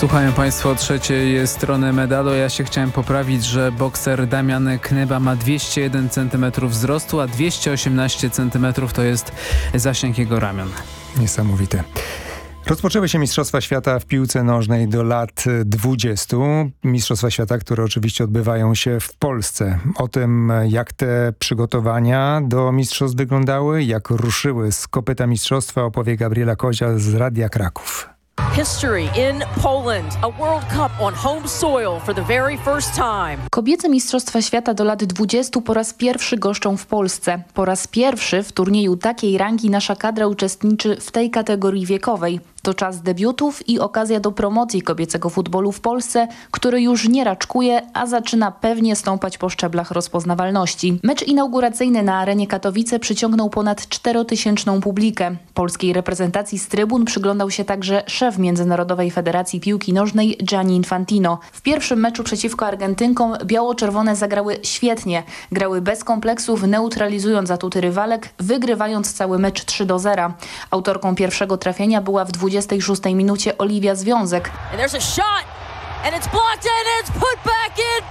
Słuchają Państwo trzeciej strony medalu. Ja się chciałem poprawić, że bokser Damian Knyba ma 201 cm wzrostu, a 218 cm to jest zasięg jego ramion. Niesamowite. Rozpoczęły się Mistrzostwa Świata w piłce nożnej do lat 20. Mistrzostwa Świata, które oczywiście odbywają się w Polsce. O tym, jak te przygotowania do mistrzostw wyglądały, jak ruszyły z kopyta mistrzostwa, opowie Gabriela Kozial z Radia Kraków. History in Poland, a World Cup on home soil for the very first time. Kobiece Mistrzostwa Świata do lat 20 po raz pierwszy goszczą w Polsce. Po raz pierwszy w turnieju takiej rangi nasza kadra uczestniczy w tej kategorii wiekowej. To czas debiutów i okazja do promocji kobiecego futbolu w Polsce, który już nie raczkuje, a zaczyna pewnie stąpać po szczeblach rozpoznawalności. Mecz inauguracyjny na arenie Katowice przyciągnął ponad 4-tysięczną publikę. Polskiej reprezentacji z trybun przyglądał się także szef Międzynarodowej Federacji Piłki Nożnej Gianni Infantino. W pierwszym meczu przeciwko Argentynkom biało-czerwone zagrały świetnie. Grały bez kompleksów, neutralizując atuty rywalek, wygrywając cały mecz 3-0. Autorką pierwszego trafienia była w 26 minucie Oliwia Związek. And there's a shot, and it's blocked, and it's put back in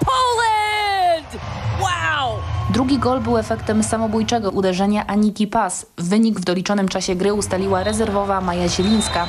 Poland! Wow! Drugi gol był efektem samobójczego uderzenia Aniki Pas. Wynik w doliczonym czasie gry ustaliła rezerwowa Maja Zielińska.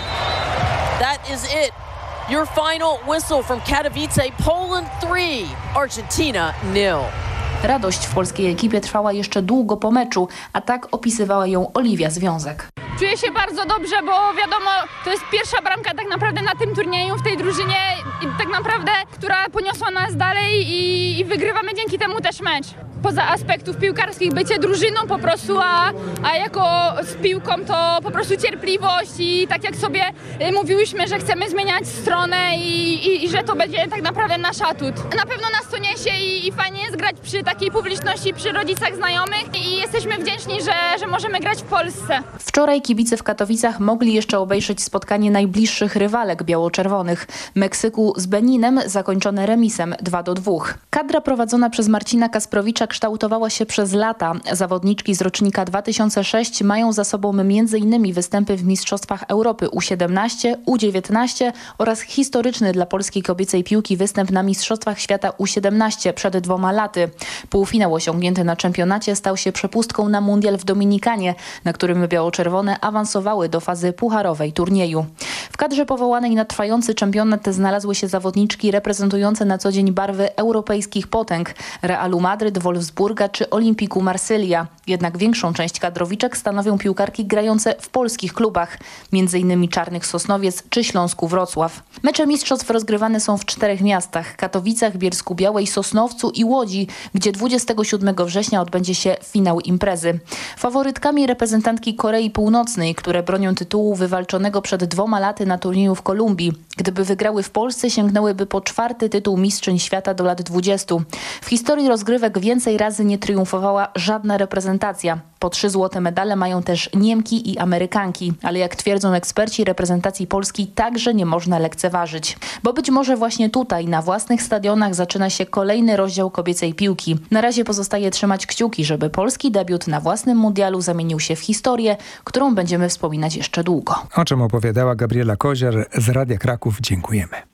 That is it. Your final whistle from Katowice, Poland 3, Argentina 0. Radość w polskiej ekipie trwała jeszcze długo po meczu, a tak opisywała ją Oliwia Związek. Czuję się bardzo dobrze, bo wiadomo, to jest pierwsza bramka tak naprawdę na tym turnieju, w tej drużynie, tak naprawdę, która poniosła nas dalej i wygrywamy dzięki temu też mecz. Poza aspektów piłkarskich bycie drużyną po prostu, a jako z piłką to po prostu cierpliwość i tak jak sobie mówiłyśmy, że chcemy zmieniać stronę i że to będzie tak naprawdę nasz atut. Na pewno nas to niesie i fajnie jest grać przy takiej publiczności, przy rodzicach znajomych i jesteśmy wdzięczni, że możemy grać w Polsce. Wczoraj kibice w Katowicach mogli jeszcze obejrzeć spotkanie najbliższych rywalek biało-czerwonych. Meksyku z Beninem zakończone remisem 2-2. Kadra prowadzona przez Marcina Kasprowicza kształtowała się przez lata. Zawodniczki z rocznika 2006 mają za sobą m.in. występy w Mistrzostwach Europy U17, U19 oraz historyczny dla polskiej kobiecej piłki występ na Mistrzostwach Świata U17 przed 2 laty. Półfinał osiągnięty na czempionacie stał się przepustką na mundial w Dominikanie, na którym biało-czerwone awansowały do fazy pucharowej turnieju. W kadrze powołanej na trwający czempionat znalazły się zawodniczki reprezentujące na co dzień barwy europejskich potęg Realu Madryt, Wolfsburga czy Olimpiku Marsylia. Jednak większą część kadrowiczek stanowią piłkarki grające w polskich klubach, m.in. Czarnych Sosnowiec czy Śląsku Wrocław. Mecze mistrzostw rozgrywane są w 4 miastach: Katowicach, Bielsku-Białej, Sosnowcu i Łodzi, gdzie 27 września odbędzie się finał imprezy. Faworytkami reprezentantki Korei Północnej, które bronią tytułu wywalczonego przed 2 laty na turnieju w Kolumbii. Gdyby wygrały w Polsce, sięgnęłyby po 4. tytuł mistrzyń świata do lat 20. W historii rozgrywek więcej razy nie triumfowała żadna reprezentacja. Po 3 złote medale mają też Niemki i Amerykanki. Ale jak twierdzą eksperci, reprezentacji Polski także nie można lekceważyć. Bo być może właśnie tutaj, na własnych stadionach, zaczyna się kolejny rozdział kobiecej piłki. Na razie pozostaje trzymać kciuki, żeby polski debiut na własnym mundialu zamienił się w historię, którą będziemy wspominać jeszcze długo. O czym opowiadała Gabriela Kozial z Radia Kraków. Dziękujemy.